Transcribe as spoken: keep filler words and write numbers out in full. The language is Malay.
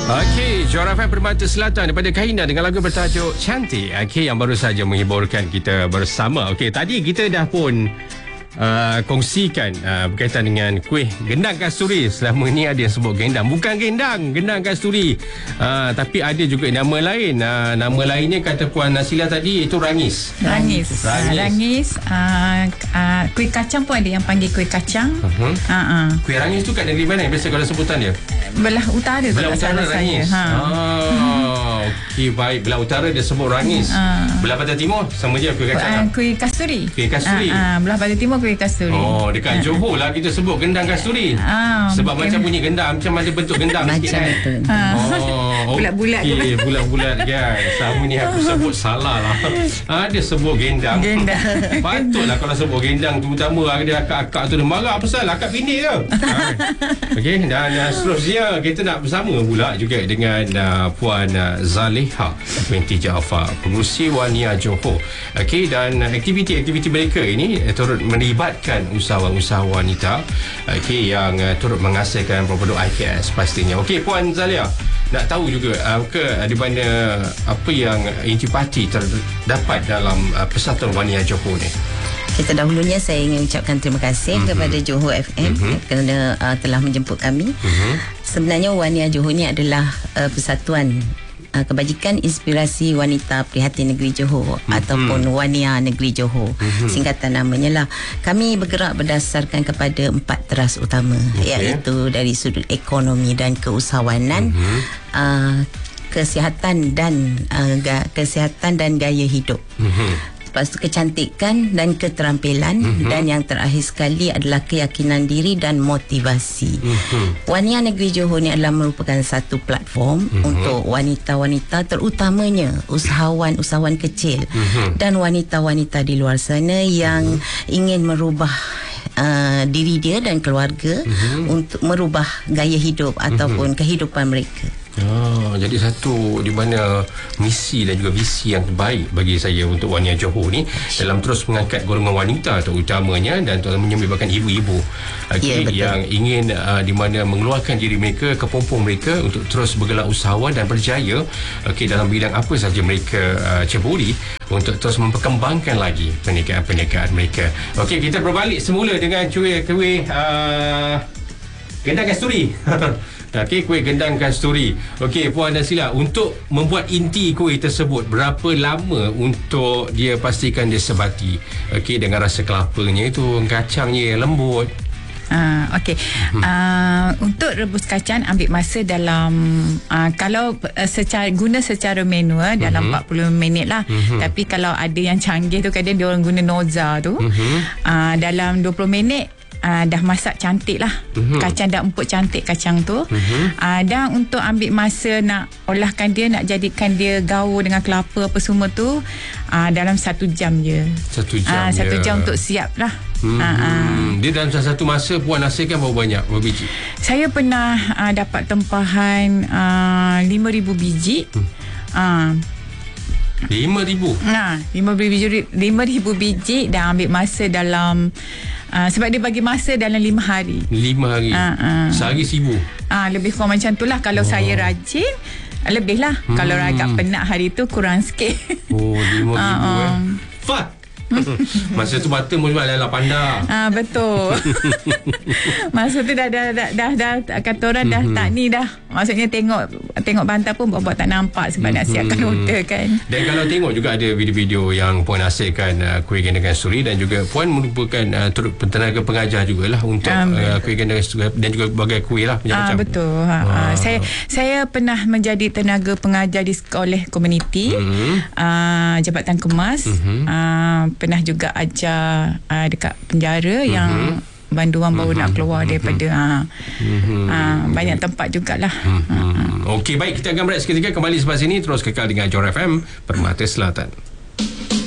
Okey, Johor F M Permata Selatan daripada Kahina dengan lagu bertajuk Cantik. Okey, yang baru saja menghiburkan kita bersama. Okey, tadi kita dah pun uh, kongsikan uh, berkaitan dengan kuih gendang kasturi. Selama ni ada yang sebut gendang, bukan gendang, gendang kasturi. Uh, tapi ada juga nama lain. Uh, nama lainnya kata Puan Nasila tadi itu rangis. Rangis. Rangis. Rangis. Uh, uh, kuih kacang pun ada yang panggil kuih kacang. Uh-huh. Uh-uh. Kuih rangis tu kat negeri mana biasa kalau sebutan dia? Belah utara. Belah utara rangis. Ha. Oh, okey, baik. Belah utara dia sebut rangis. Uh. Belah pantai timur sama je kuih kacang. Uh, kuih kasturi. Kuih kasturi. Uh, uh, belah pantai timur kuih kasturi. Oh, dekat uh. Johor lah kita sebut gendang kasturi. Uh, Sebab mungkin macam bunyi gendang, macam ada bentuk gendang sikit kan. Uh. Oh, bulat-bulat okay. Bulat-bulat kan. Selama ni aku sebut salah lah. Ada sebut gendang. Gendang. Patutlah kalau sebut gendang, terutama ada akak-akak tu dia marah pasal akak bini ke. Okey, dan uh, seterusnya kita nak bersama pula juga dengan uh, Puan uh, Zaleha binti Jaafar, pengurusi Wania Johor. Okey, dan uh, aktiviti-aktiviti mereka ini uh, turut melibatkan usahawan-usahawan wanita okey yang uh, turut menghasilkan produk I K S pastinya. Okey, Puan Zaleha, nak tahu juga uh, ke di mana apa yang intipati terdapat dalam uh, Persatuan Wania Johor ni? Kita dahulunya saya ingin ucapkan terima kasih mm-hmm. kepada Johor F M mm-hmm. kerana uh, telah menjemput kami. Mm-hmm. Sebenarnya Wania Johor ni adalah uh, persatuan uh, kebajikan inspirasi wanita prihatin negeri Johor mm-hmm. ataupun Wania Negeri Johor. Mm-hmm. Singkatan namanya lah. Kami bergerak berdasarkan kepada empat teras utama, okay. iaitu dari sudut ekonomi dan keusahawanan, mm-hmm. uh, kesihatan dan uh, ga, kesihatan dan gaya hidup. Mm-hmm. Lepas tu kecantikan dan keterampilan, mm-hmm. dan yang terakhir sekali adalah keyakinan diri dan motivasi. Mm-hmm. Wania Negeri Johor ni adalah merupakan satu platform mm-hmm. untuk wanita-wanita, terutamanya usahawan-usahawan kecil, mm-hmm. dan wanita-wanita di luar sana yang mm-hmm. ingin merubah uh, diri dia dan keluarga, mm-hmm. untuk merubah gaya hidup ataupun mm-hmm. kehidupan mereka. Ah, jadi satu di mana misi dan juga visi yang terbaik bagi saya untuk Wania Johor ni dalam terus mengangkat golongan wanita terutamanya dan menyebabkan ibu-ibu okay, ya, yang ingin uh, di mana mengeluarkan diri mereka, kepompong mereka untuk terus bergerak usahawan dan berjaya okay, dalam bidang apa saja mereka uh, ceburi untuk terus memperkembangkan lagi perniagaan-perniagaan mereka. Okey, kita berbalik semula dengan kuih-kuih uh, gendang kasturi. Okey, kuih gendang kasturi. Okey, Puan Nasila, untuk membuat inti kuih tersebut berapa lama untuk dia pastikan dia sebati? Okey, dengan rasa kelapanya itu, kacangnya yang lembut. Uh, Okey, hmm. uh, untuk rebus kacang ambil masa dalam uh, kalau uh, secara guna secara manual dalam hmm. empat puluh minit lah. Hmm. Tapi kalau ada yang canggih tu kadang dia orang guna noza tu, hmm. uh, dalam dua puluh minit Uh, dah masak cantik lah. uh-huh. Kacang dah empuk cantik kacang tu. uh-huh. uh, Dan untuk ambil masa nak olahkan dia, nak jadikan dia gaul dengan kelapa apa semua tu, uh, dalam satu jam je. Satu jam uh, Satu je. jam untuk siap lah. hmm. uh, uh. Dia dalam satu masa Puan hasilkan berapa banyak, berapa biji? Saya pernah uh, dapat tempahan uh, lima ribu biji. hmm. uh, lima ribu? Nah, lima ribu biji, lima ribu biji dan ambil masa dalam Uh, sebab dia bagi masa dalam lima hari. Lima hari. Uh, uh. Sehari seribu. Ah, uh, lebih kurang macam tu lah. Kalau oh. saya rajin, lebih lah. Hmm. Kalau agak penat hari tu, kurang sikit. Oh, lima ribu uh, uh. eh. Fah! Masa tu mata mula dah pandang. Ah, betul. Masa tu dah dah dah, dah, dah kata orang dah mm-hmm. tak ni dah. Maksudnya tengok tengok bantal pun buat-buat tak nampak sebab mm-hmm. nak siapkan order kan. Dan kalau tengok juga ada video-video yang Puan hasilkan uh, kuih gendang kasturi, dan juga Puan merupakan uh, turut tenaga pengajar jugalah untuk um, uh, kuih gendang kasturi dan juga berbagai kuih lah macam-macam. Ah, betul. Ha, ah. Uh, saya saya pernah menjadi tenaga pengajar di sekolah komuniti, mm-hmm. uh, Jabatan Kemas. Mm-hmm. Uh, pernah juga ajar uh, dekat penjara mm-hmm. yang banduan baru mm-hmm. nak keluar daripada mm-hmm. uh, uh, banyak tempat jugalah. Mm-hmm. uh, uh. Okey, baik, kita akan berehat seketika, kembali selepas ini terus kekal dengan Johor F M Permata Selatan.